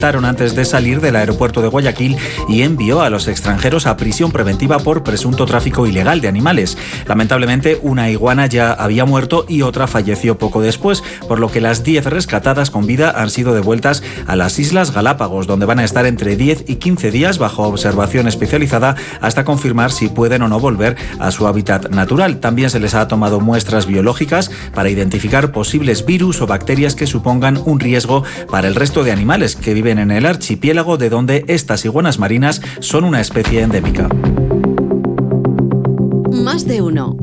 antes de salir del aeropuerto de Guayaquil y envió a los extranjeros a prisión preventiva por presunto tráfico ilegal de animales. Lamentablemente, una iguana ya había muerto y otra falleció poco después, por lo que las 10 rescatadas con vida han sido devueltas a las Islas Galápagos, donde van a estar entre 10 y 15 días bajo observación especializada hasta confirmar si pueden o no volver a su hábitat natural. También se les ha tomado muestras biológicas para identificar posibles virus o bacterias que supongan un riesgo para el resto de animales que viven en el archipiélago, de donde estas iguanas marinas son una especie endémica. Más de uno.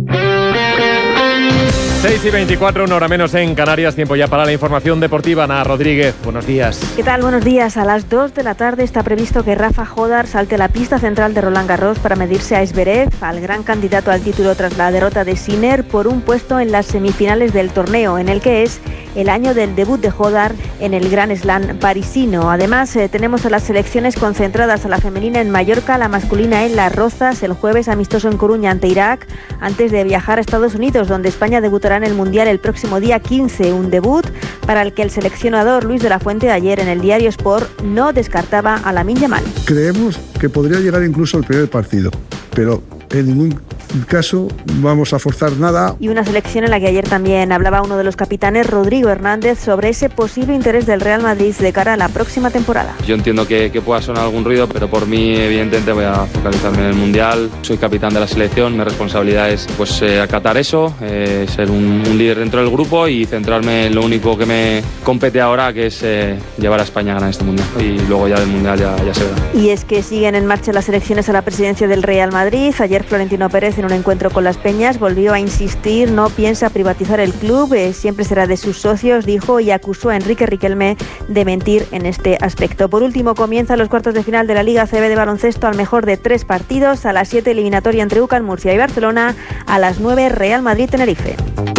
6:24, una hora menos en Canarias. Tiempo ya para la información deportiva. Ana Rodríguez, buenos días. ¿Qué tal? Buenos días. A las 2 de la tarde está previsto que Rafa Jodar salte a la pista central de Roland Garros para medirse a Zverev, al gran candidato al título tras la derrota de Sinner, por un puesto en las semifinales del torneo, en el que es el año del debut de Jodar en el Grand Slam parisino. Además, tenemos a las selecciones concentradas, a la femenina en Mallorca, a la masculina en Las Rozas, el jueves amistoso en Coruña ante Irak, antes de viajar a Estados Unidos, donde España debutará en el Mundial el próximo día 15, un debut para el que el seleccionador Luis de la Fuente ayer en el diario Sport no descartaba a Lamine Yamal. Creemos que podría llegar incluso al primer partido, pero en ningún caso vamos a forzar nada. Y una selección en la que ayer también hablaba uno de los capitanes, Rodrigo Hernández, sobre ese posible interés del Real Madrid de cara a la próxima temporada. Yo entiendo que pueda sonar algún ruido, pero por mí evidentemente voy a focalizarme en el Mundial. Soy capitán de la selección, mi responsabilidad es acatar eso, ser un líder dentro del grupo y centrarme en lo único que me compete ahora, que es llevar a España a ganar este Mundial. Y luego ya del Mundial ya se verá. Y es que siguen en marcha las elecciones a la presidencia del Real Madrid. Ayer Florentino Pérez, en un encuentro con las Peñas, volvió a insistir, no piensa privatizar el club, siempre será de sus socios, dijo, y acusó a Enrique Riquelme de mentir en este aspecto. Por último, comienzan los cuartos de final de la Liga ACB de baloncesto al mejor de 3 partidos. A las 7 eliminatoria entre UCAM Murcia y Barcelona, a las 9 Real Madrid-Tenerife.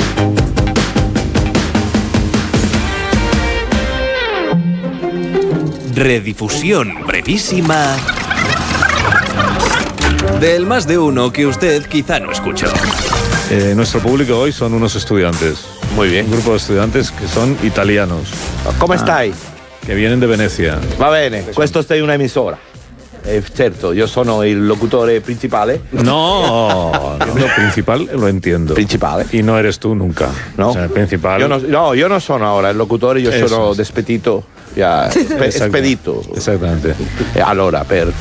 Redifusión brevísima del Más de Uno que usted quizá no escuchó. Nuestro público hoy son unos estudiantes. Muy bien. Un grupo de estudiantes que son italianos. Come stai? Que vienen de Venecia. Va bene, questo è una emisora. Certo, io sono il locutore principale. No, lo principal lo entiendo. Principale. Y no eres tú nunca. No. O sea, el principal. Io non sono ora il locutore, io sono despedito. Spedito. Exactamente. Allora, per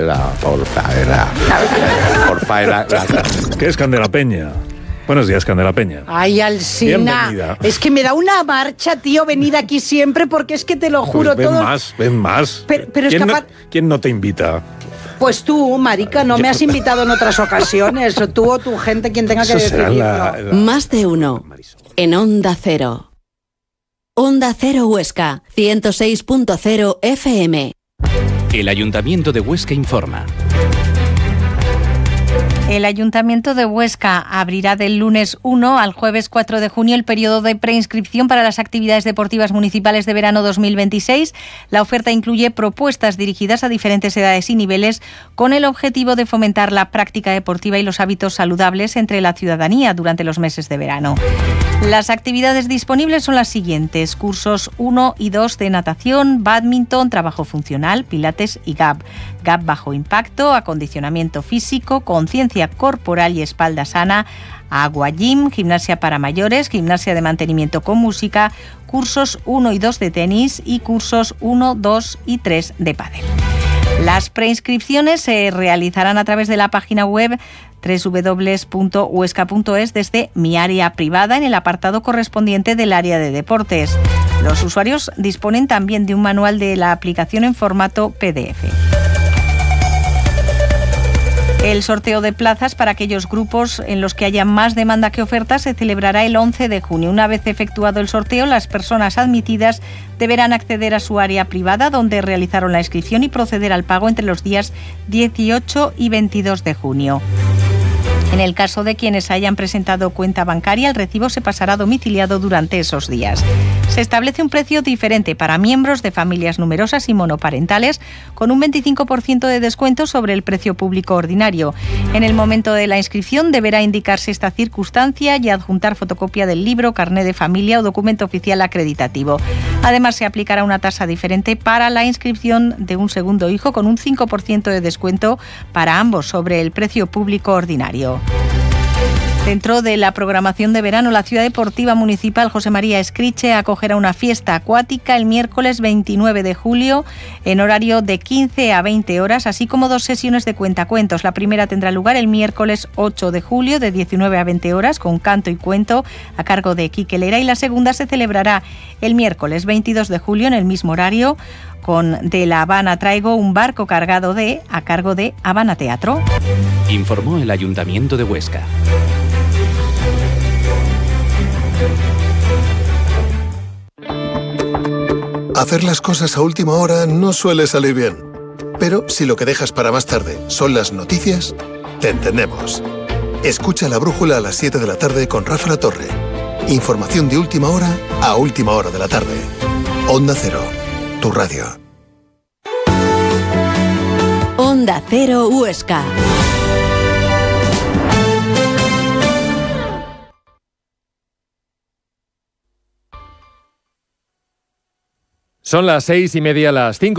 fare la... ¿Qué es Candela Peña? Buenos días, Candela Peña. Ay, Alsina. Bienvenida. Es que me da una marcha, tío, venir aquí siempre, porque es que te lo juro Pues todo. Ven más. Pero es capaz... ¿Quién no te invita? Pues tú, marica, no me has invitado en otras ocasiones. Tú o tu gente, quien tenga que decidirlo. Más de uno. En Onda Cero. Onda Cero Huesca, 106.0 FM. El Ayuntamiento de Huesca informa. El Ayuntamiento de Huesca abrirá del lunes 1 al jueves 4 de junio el periodo de preinscripción para las actividades deportivas municipales de verano 2026. La oferta incluye propuestas dirigidas a diferentes edades y niveles con el objetivo de fomentar la práctica deportiva y los hábitos saludables entre la ciudadanía durante los meses de verano. Las actividades disponibles son las siguientes: cursos 1 y 2 de natación, bádminton, trabajo funcional, pilates y GAP. GAP bajo impacto, acondicionamiento físico, conciencia corporal y espalda sana, agua gym, gimnasia para mayores, gimnasia de mantenimiento con música, cursos 1 y 2 de tenis y cursos 1, 2 y 3 de pádel. Las preinscripciones se realizarán a través de la página web www.huesca.es desde Mi Área Privada en el apartado correspondiente del área de deportes. Los usuarios disponen también de un manual de la aplicación en formato PDF. El sorteo de plazas para aquellos grupos en los que haya más demanda que oferta se celebrará el 11 de junio. Una vez efectuado el sorteo, las personas admitidas deberán acceder a su área privada donde realizaron la inscripción y proceder al pago entre los días 18 y 22 de junio. En el caso de quienes hayan presentado cuenta bancaria, el recibo se pasará domiciliado durante esos días. Se establece un precio diferente para miembros de familias numerosas y monoparentales, con un 25% de descuento sobre el precio público ordinario. En el momento de la inscripción deberá indicarse esta circunstancia y adjuntar fotocopia del libro, carné de familia o documento oficial acreditativo. Además, se aplicará una tasa diferente para la inscripción de un segundo hijo, con un 5% de descuento para ambos sobre el precio público ordinario. Dentro de la programación de verano, la Ciudad Deportiva Municipal José María Escriche acogerá una fiesta acuática el miércoles 29 de julio en horario de 15 a 20 horas, así como 2 sesiones de cuentacuentos. La primera tendrá lugar el miércoles 8 de julio de 19 a 20 horas con canto y cuento a cargo de Quique Lera, y la segunda se celebrará el miércoles 22 de julio en el mismo horario con De La Habana traigo un barco cargado de a cargo de Habana Teatro. Informó el Ayuntamiento de Huesca. Hacer las cosas a última hora no suele salir bien. Pero si lo que dejas para más tarde son las noticias, te entendemos. Escucha La Brújula a las 7 de la tarde con Rafa La Torre. Información de última hora a última hora de la tarde. Onda Cero, tu radio. Onda Cero Huesca. Son las 6:30, las 5.